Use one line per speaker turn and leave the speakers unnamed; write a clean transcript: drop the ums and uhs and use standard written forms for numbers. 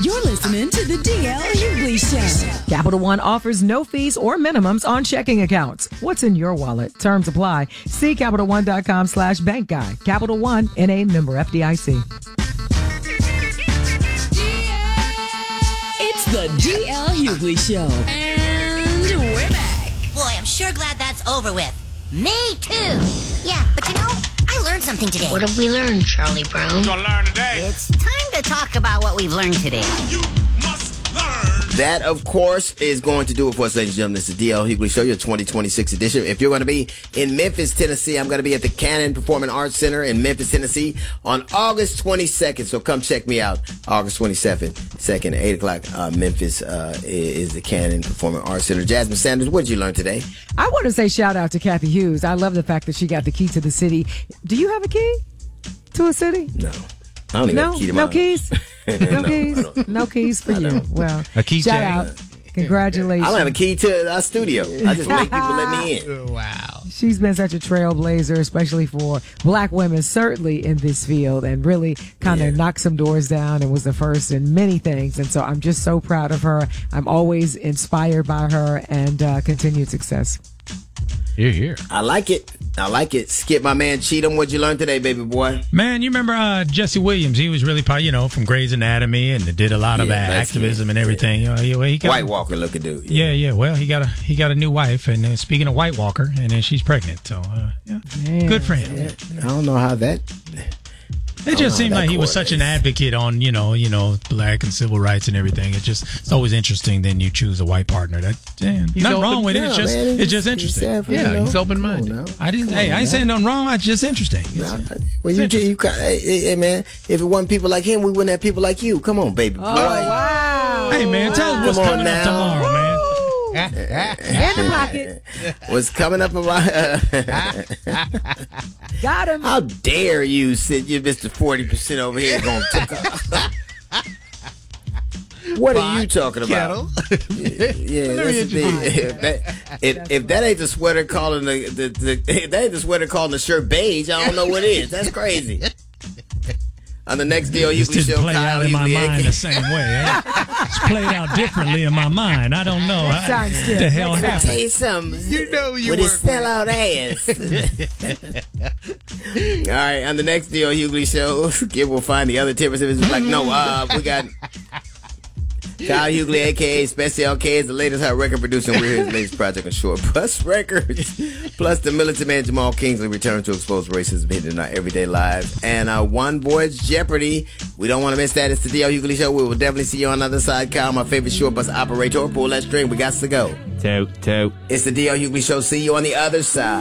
You're listening to the DL Hughley Show.
Capital One offers no fees or minimums on checking accounts. What's in your wallet? Terms apply. See CapitalOne.com/bank guide. Capital One, N.A. member FDIC.
It's the DL Hughley Show. And we're back.
Boy, I'm sure glad that's over with. Me too. Yeah, but you know, I learned something today.
What have we learned, Charlie Brown?
What you gonna learn today?
It's time to talk about what we've learned today.
You must learn.
That, of course, is going to do it for us, ladies and gentlemen. This is DL Hughley Show, your 2026 edition. If you're going to be in Memphis, Tennessee, I'm going to be at the Cannon Performing Arts Center in Memphis, Tennessee on August 22nd. So come check me out. August 22nd, 8 o'clock, Memphis is the Cannon Performing Arts Center. Jasmine Sanders, what did you learn today?
I want to say shout out to Kathy Hughes. I love the fact that she got the key to the city. Do you have a key to a city?
No. I don't even have a key to my
keys? No keys? No keys for you. Well,
a key
shout
tag.
out. Congratulations.
I don't have a key to our studio. I just make people let me in.
Wow.
She's been such a trailblazer, especially for black women, certainly in this field, and really kind of knocked some doors down and was the first in many things. And so I'm just so proud of her. I'm always inspired by her and continued success.
Here.
I like it. Skip, my man Cheatham, what'd you learn today, baby boy?
Man, you remember Jesse Williams? He was really, from Grey's Anatomy and did a lot of activism and everything. He got
White Walker looking dude.
Yeah. Well, he got a new wife, and speaking of White Walker, and then she's pregnant. So, good for him.
I don't know how that.
It just seemed like he was such an advocate on, black and civil rights and everything. It's always interesting. Then you choose a white partner. Nothing wrong with it. It's just interesting.
He's open-minded.
I ain't saying nothing wrong. It's just interesting.
Well, hey man, if it wasn't people like him, we wouldn't have people like you. Come on, baby boy.
Wow.
Hey man, tell us what's coming up tomorrow, man.
And the pocket.
What's coming up about?
Got him.
How dare you sit, you Mr. 40% over here going to What are you talking about? If that ain't the sweater calling if that ain't the sweater calling the shirt beige, I don't know what is. That's crazy. On the next DL Hughley
Show,
Kyle
play out in my mind the same way. It's played out differently in my mind. I don't know. What the hell happened?
Tell you something.
You know you
with
were.
his sellout ass. All right, on the next DL Hughley Show, Skip will find the other 10%. It's like, no, we got Kyle Hughley, a.k.a. Special K, is the latest hot record producer. We're his latest project on Short Bus Records. Plus, the militant man Jamal Kingsley returns to expose racism hidden in our everyday lives. And our One Voice Jeopardy. We don't want to miss that. It's the DL Hughley Show. We will definitely see you on the other side. Kyle, my favorite short bus operator. Pull that string. We got to go.
Toot.
It's the DL Hughley Show. See you on the other side.